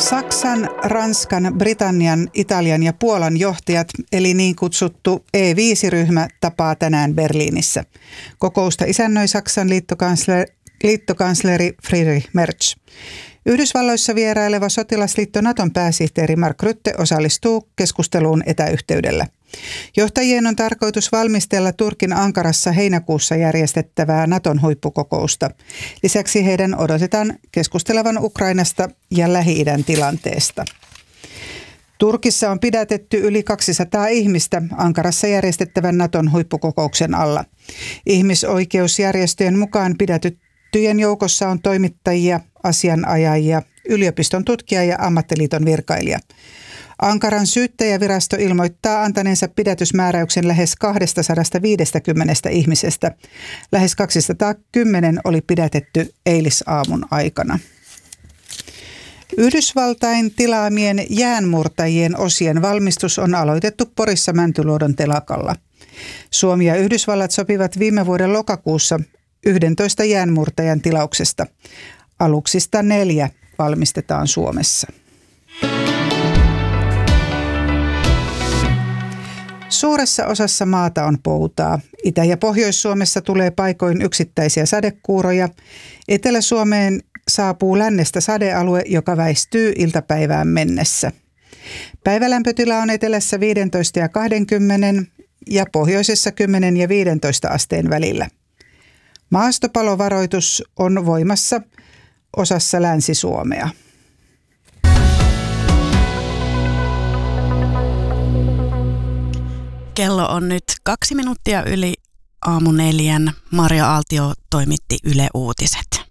Saksan, Ranskan, Britannian, Italian ja Puolan johtajat, eli niin kutsuttu E5-ryhmä, tapaa tänään Berliinissä. Kokousta isännöi Saksan liittokansleri Friedrich Merz. Yhdysvalloissa vieraileva sotilasliitto Naton pääsihteeri Mark Rutte osallistuu keskusteluun etäyhteydellä. Johtajien on tarkoitus valmistella Turkin Ankarassa heinäkuussa järjestettävää Naton huippukokousta. Lisäksi heidän odotetaan keskustelevan Ukrainasta ja Lähi-idän tilanteesta. Turkissa on pidätetty yli 200 ihmistä Ankarassa järjestettävän Naton huippukokouksen alla. Ihmisoikeusjärjestöjen mukaan pidätettyjen joukossa on toimittajia, asianajajia, yliopiston tutkija ja ammattiliiton virkailija. Ankaran syyttäjävirasto ilmoittaa antaneensa pidätysmääräyksen lähes 250 ihmisestä. Lähes 210 oli pidätetty eilisaamun aikana. Yhdysvaltain tilaamien jäänmurtajien osien valmistus on aloitettu Porissa Mäntyluodon telakalla. Suomi ja Yhdysvallat sopivat viime vuoden lokakuussa 11 jäänmurtajan tilauksesta. Aluksista 4 valmistetaan Suomessa. Suuressa osassa maata on poutaa. Itä- ja Pohjois-Suomessa tulee paikoin yksittäisiä sadekuuroja. Etelä-Suomeen saapuu lännestä sadealue, joka väistyy iltapäivään mennessä. Päivälämpötila on etelässä 15 ja 20 ja pohjoisessa 10 ja 15 asteen välillä. Maastopalovaroitus on voimassa osassa Länsi-Suomea. Kello on nyt 2 minuuttia yli aamu 4. Marja Aaltio toimitti Yle Uutiset.